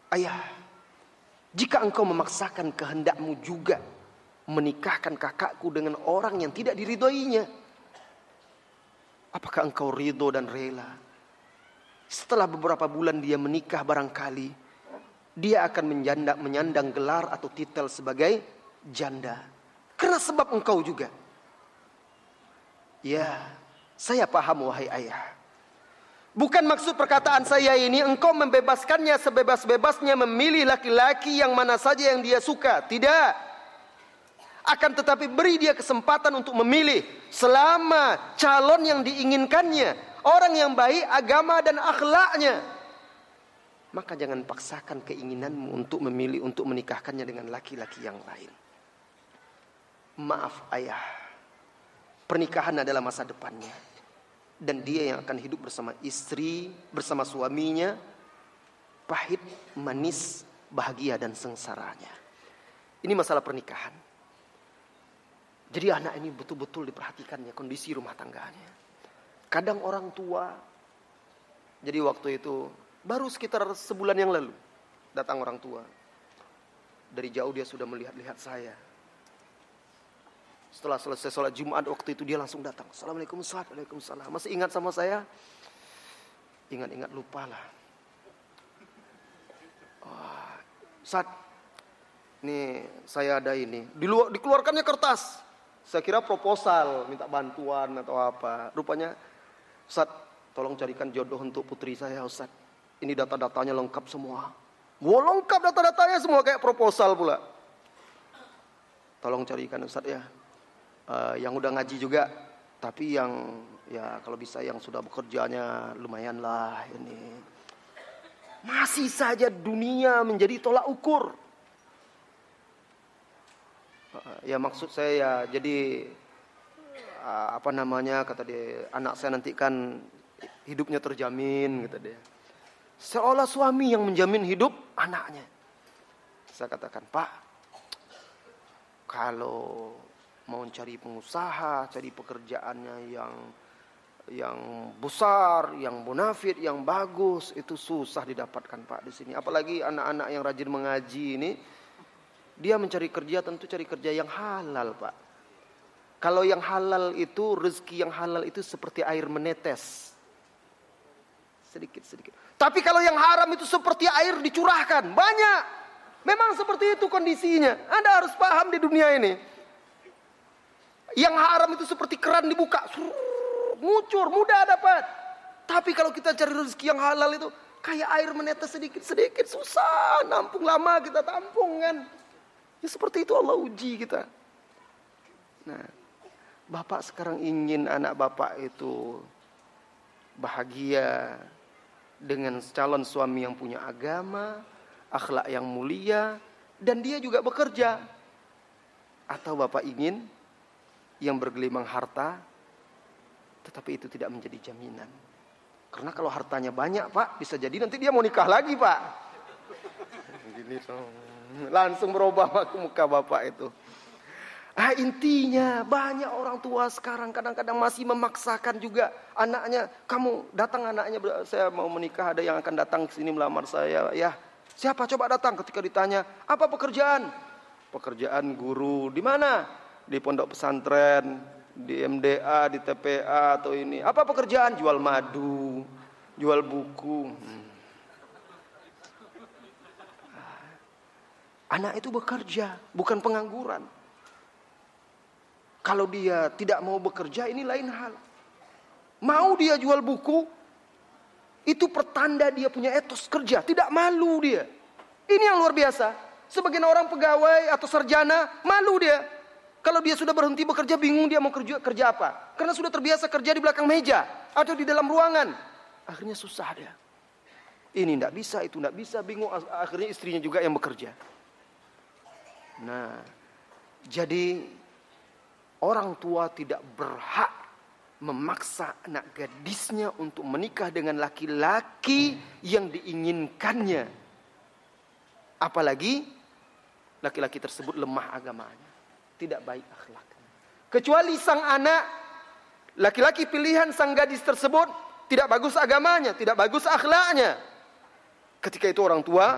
Ayah, jika engkau memaksakan kehendakmu juga menikahkan kakakku dengan orang yang tidak diridhoinya, apakah engkau ridho dan rela? Setelah beberapa bulan dia menikah, barangkali dia akan menyandang gelar atau titel sebagai janda. Karena sebab engkau juga. Ya, saya paham wahai ayah. Bukan maksud perkataan saya ini engkau membebaskannya sebebas-bebasnya memilih laki-laki yang mana saja yang dia suka. Tidak. Akan tetapi beri dia kesempatan untuk memilih selama calon yang diinginkannya orang yang baik agama dan akhlaknya. Maka jangan paksakan keinginanmu untuk memilih untuk menikahkannya dengan laki-laki yang lain. Maaf ayah, pernikahan adalah masa depannya, dan dia yang akan hidup bersama istri, bersama suaminya, pahit, manis, bahagia dan sengsaranya. Ini masalah pernikahan. Jadi anak ini betul-betul diperhatikannya kondisi rumah tangganya. Kadang orang tua, jadi waktu itu baru sekitar sebulan yang lalu datang orang tua. Dari jauh dia sudah melihat-lihat saya. Setelah selesai sholat Jumat waktu itu dia langsung datang. Assalamualaikum, Waalaikumsalam. Masih ingat sama saya? Ingat-ingat lupa lah. Ustaz, nih saya ada ini. Dikeluarkannya kertas. Saya kira proposal, minta bantuan atau apa. Rupanya, Ustaz, tolong carikan jodoh untuk putri saya, Ustaz. Ini data-datanya lengkap semua. Lengkap data-datanya semua kayak proposal pula. Tolong carikan, Ustaz ya. Yang udah ngaji juga, tapi yang ya kalau bisa yang sudah bekerjanya lumayan lah ini. Masih saja dunia menjadi tolak ukur. Ya maksud saya ya, jadi kata dia, anak saya nanti kan hidupnya terjamin, kata dia. Seolah suami yang menjamin hidup anaknya. Saya katakan, Pak, kalau mau cari pengusaha, cari pekerjaannya yang besar, yang bonafit, yang bagus, itu susah didapatkan Pak di sini. Apalagi anak-anak yang rajin mengaji ini, dia mencari kerja tentu cari kerja yang halal Pak. Kalau yang halal itu, rezeki yang halal itu seperti air menetes. Sedikit-sedikit. Tapi kalau yang haram itu seperti air dicurahkan. Banyak. Memang seperti itu kondisinya. Anda harus paham di dunia ini. Yang haram itu seperti keran dibuka. Ngucur, mudah dapat. Tapi kalau kita cari rezeki yang halal itu, kayak air menetes sedikit-sedikit. Susah. Nampung lama kita tampung kan. Ya seperti itu Allah uji kita. Nah, Bapak sekarang ingin anak Bapak itu bahagia dengan calon suami yang punya agama, akhlak yang mulia, dan dia juga bekerja. Atau Bapak ingin yang bergelimang harta, tetapi itu tidak menjadi jaminan. Karena kalau hartanya banyak Pak, bisa jadi nanti dia mau nikah lagi Pak. Gini langsung berubah muka Bapak itu. Intinya banyak orang tua sekarang kadang-kadang masih memaksakan juga anaknya. Kamu datang anaknya, saya mau menikah, ada yang akan datang ke sini melamar saya. Ya, siapa coba datang? Ketika ditanya, apa pekerjaan? Pekerjaan guru. Di mana? Di pondok pesantren, di MDA, di TPA atau ini. Apa pekerjaan? Jual madu, jual buku. Anak itu bekerja, bukan pengangguran. Kalau dia tidak mau bekerja, ini lain hal. Mau dia jual buku, itu pertanda dia punya etos kerja. Tidak malu dia. Ini yang luar biasa. Sebagian orang pegawai atau sarjana, malu dia. Kalau dia sudah berhenti bekerja, bingung dia mau kerja apa. Karena sudah terbiasa kerja di belakang meja atau di dalam ruangan. Akhirnya susah dia. Ini tidak bisa, itu tidak bisa, bingung. Akhirnya istrinya juga yang bekerja. Nah, jadi orang tua tidak berhak memaksa anak gadisnya untuk menikah dengan laki-laki yang diinginkannya. Apalagi laki-laki tersebut lemah agamanya, tidak baik akhlaknya. Kecuali sang anak, laki-laki pilihan sang gadis tersebut tidak bagus agamanya, tidak bagus akhlaknya. Ketika itu orang tua